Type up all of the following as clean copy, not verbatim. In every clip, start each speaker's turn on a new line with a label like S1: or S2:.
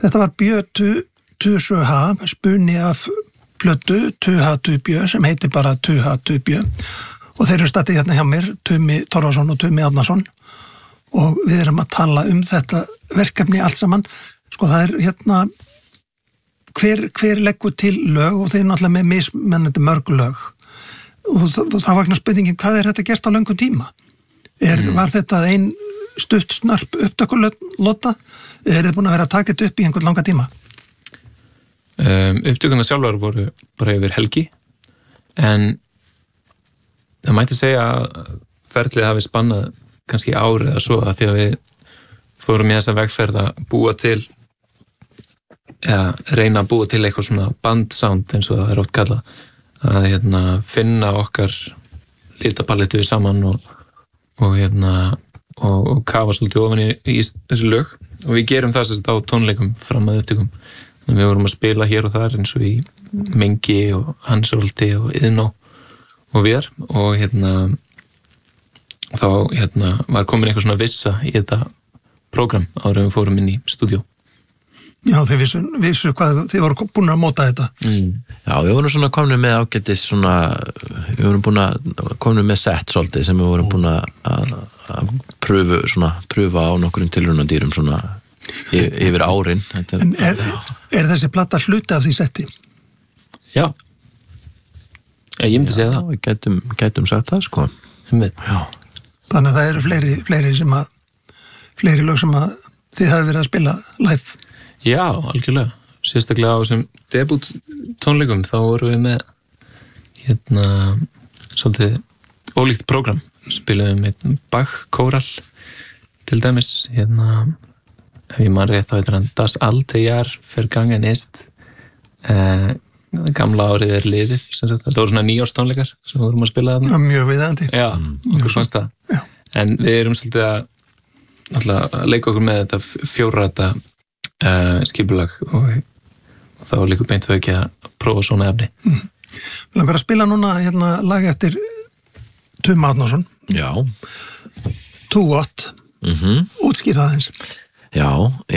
S1: Þetta var Bjö Tuha, spunni af plötu Tuha Bjö sem heitir bara Tuha Bjö og þeir eru statið hérna hjá mér, Tumi Torfason og Tumi Árnason og við erum að tala þetta verkefni allt saman. Sko það hérna hver leggur til lög og þeir eru náttúrulega með mismennandi mörg lög og það vaknar spurningin hvað þetta gert á löngum tíma? Var þetta ein stutt snörp upptökulota eða þið búin að vera að taka þetta upp í einhvern langa tíma?
S2: Upptökuna sjálfar voru bara yfir helgi en það mætti segja að ferlið hafi spannað kannski árið eða svo að því að við fórum í þessa vegferð að búa til eða reyna að búa til eitthvað svona bandsound eins og það oft kallað að finna okkar litapalettu saman og kafa svolítið ofan í þessi lög og við gerum það á tónleikum fram að upptökum. Við vorum að spila hér og þar eins og í Mengi og Hansróldi og Iðnó og við og þá var komin eitthvað svona vissa í þetta prógram áður en við fórum inn í stúdíó.
S1: Já, þeir vissu hvað þið voru búin að móta þetta.
S3: Já, við vorum svona komin með ágætis svona, við vorum búin að komin með set svolítið sem við vorum búin að pröfa á nokkrum tilraunadýrum svona yfir árin.
S1: En þessi plata hluti af því setti?
S2: Já. Ég myndi segja það.
S3: Við gætum sagt það, sko.
S2: Já.
S1: Þannig að það eru fleiri lög sem að þið hafi verið að spila live.
S2: Já, algjörlega. Sérstaklega á þessum debut tónleikum þá vorum við með svolítið ólíkt prógram. Spilaðum með Bach kóral til dæmis ef ég man rétt þá heitir hann Das alte Jahr vergangen ist gamla árið liðið þetta voru svona 9 árstónleikar sem við vorum að spila þarna.
S1: Mjög viðandi.
S2: Já, okkur fannst það. Já. En við erum svolítið að leika okkur með þetta 4-rata skipulag og þá líka beint við ekki að prófa svona efni.
S1: Við langar að spila núna lag eftir Tumi Árnason.
S3: Já.
S1: Too What. Útskýra það eins.
S3: Já,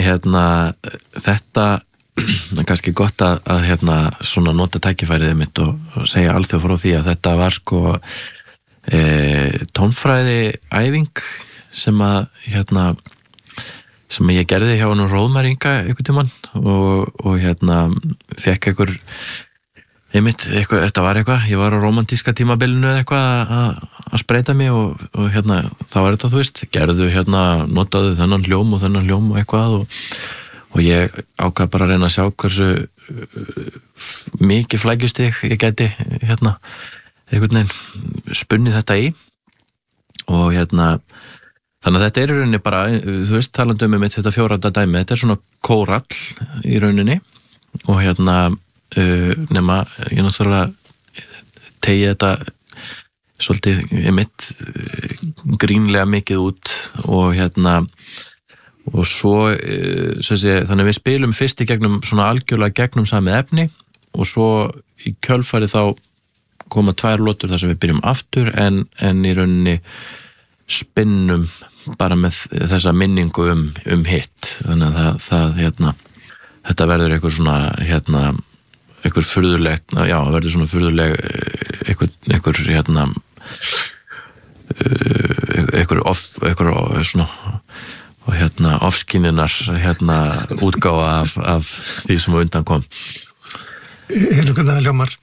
S3: þetta er kannski gott að svona nota tækifærið mitt og segja alþjóð frá því að þetta var sko tónfræði æfing sem að sem ég gerði hjá hann Róðmæringa einhvern tímann og fekk þetta var eitthvað, ég var á romantíska tímabilinu eða eitthvað að spreita mig og þá var þetta, þú veist, gerðu notaðu þennan hljóm og eitthvað og ég ákvað bara að reyna að sjá hversu mikið flækjustig ég gæti einhvern veginn spunnið þetta í og þannig að þetta er í rauninni bara, þú veist, talandi um mitt þetta 4-rata dæmi, þetta er svona kórall í rauninni og nema ég náttúrulega tegi þetta svolítið mitt grínlega mikið út og og svo þannig við spilum fyrst í gegnum svona algjörlega gegnum samið efni og svo í kjölfari þá koma 2 lótur þar sem við byrjum aftur en í rauninni spinnum bara með þessa minningu hitt þannig að það þetta verður eitthvað svona eitthvað furðulegt, já, verður svona furðuleg eitthvað svona og ofskynjunar útgáfa af því sem á undan kom.
S1: Hvernig það hljómar?